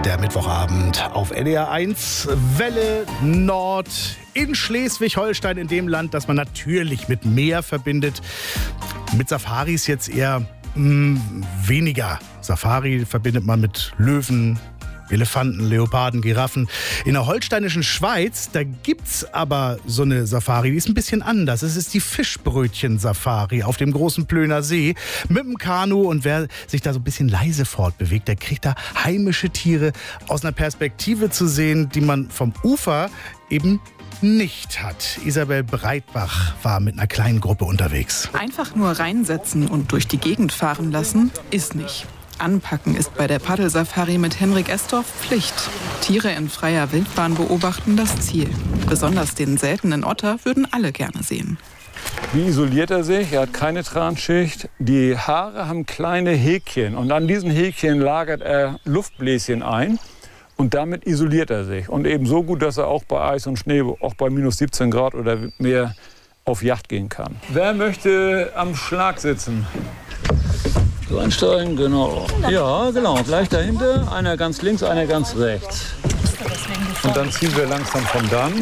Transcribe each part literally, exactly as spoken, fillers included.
Der Mittwochabend auf N D R eins, Welle Nord in Schleswig-Holstein, in dem Land, das man natürlich mit Meer verbindet. Mit Safaris jetzt eher mh, weniger. Safari verbindet man mit Löwen, Elefanten, Leoparden, Giraffen. In der holsteinischen Schweiz, da gibt's aber so eine Safari, die ist ein bisschen anders. Es ist die Fischbrötchen-Safari auf dem großen Plöner See mit dem Kanu. Und wer sich da so ein bisschen leise fortbewegt, der kriegt da heimische Tiere aus einer Perspektive zu sehen, die man vom Ufer eben nicht hat. Isabel Breitbach war mit einer kleinen Gruppe unterwegs. Einfach nur reinsetzen und durch die Gegend fahren lassen, ist nicht. Anpacken ist bei der Paddelsafari mit Henrik Estorf Pflicht. Tiere in freier Wildbahn beobachten das Ziel. Besonders den seltenen Otter würden alle gerne sehen. Wie isoliert er sich? Er hat keine Transchicht. Die Haare haben kleine Häkchen und an diesen Häkchen lagert er Luftbläschen ein. Und damit isoliert er sich. Und eben so gut, dass er auch bei Eis und Schnee, auch bei minus siebzehn Grad oder mehr, auf Jagd gehen kann. Wer möchte am Schlag sitzen? So einsteigen, genau. Ja, genau. Gleich dahinter. Einer ganz links, einer ganz rechts. Und dann ziehen wir langsam von dann.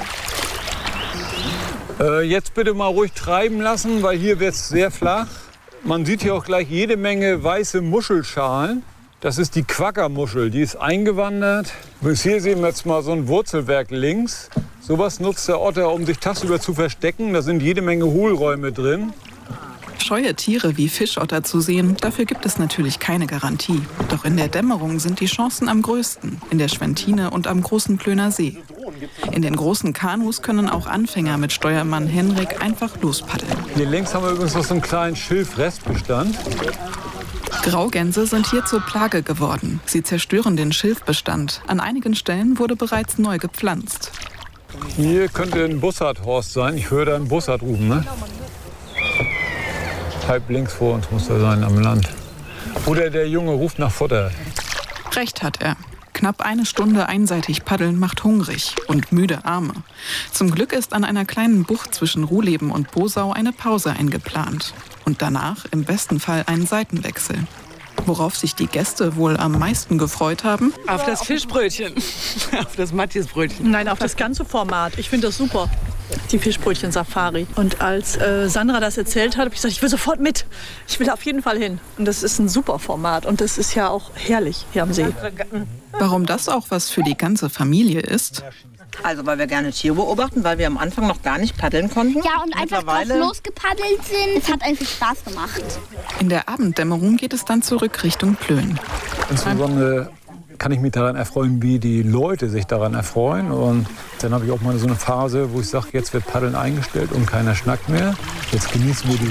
Äh, jetzt bitte mal ruhig treiben lassen, weil hier wird es sehr flach. Man sieht hier auch gleich jede Menge weiße Muschelschalen. Das ist die Quaggermuschel, die ist eingewandert. Bis hier sehen wir jetzt mal so ein Wurzelwerk links. Sowas nutzt der Otter, um sich tagsüber zu verstecken. Da sind jede Menge Hohlräume drin. Scheue Tiere wie Fischotter zu sehen, dafür gibt es natürlich keine Garantie. Doch in der Dämmerung sind die Chancen am größten, in der Schwentine und am großen Plöner See. In den großen Kanus können auch Anfänger mit Steuermann Henrik einfach lospaddeln. Hier links haben wir übrigens noch so einen kleinen Schilfrestbestand. Graugänse sind hier zur Plage geworden. Sie zerstören den Schilfbestand. An einigen Stellen wurde bereits neu gepflanzt. Hier könnte ein Bussardhorst sein. Ich höre da einen Bussard rufen, ne? Halb links vor uns muss er sein am Land. Oder der Junge ruft nach Futter. Recht hat er. Knapp eine Stunde einseitig paddeln macht hungrig und müde Arme. Zum Glück ist an einer kleinen Bucht zwischen Ruhleben und Bosau eine Pause eingeplant. Und danach im besten Fall ein Seitenwechsel. Worauf sich die Gäste wohl am meisten gefreut haben? Auf das Fischbrötchen, auf das Matthiasbrötchen. Nein, auf das ganze Format. Ich finde das super, die Fischbrötchen-Safari. Und als äh, Sandra das erzählt hat, habe ich gesagt, ich will sofort mit. Ich will auf jeden Fall hin. Und das ist ein super Format und das ist ja auch herrlich hier am See. Warum das auch was für die ganze Familie ist? Also, weil wir gerne Tiere beobachten, weil wir am Anfang noch gar nicht paddeln konnten. Ja, und einfach drauf losgepaddelt sind. Es hat einfach Spaß gemacht. In der Abenddämmerung geht es dann zurück Richtung Plön. Insbesondere kann ich mich daran erfreuen, wie die Leute sich daran erfreuen. Und dann habe ich auch mal so eine Phase, wo ich sage, jetzt wird Paddeln eingestellt und keiner schnackt mehr. Jetzt genießen wir die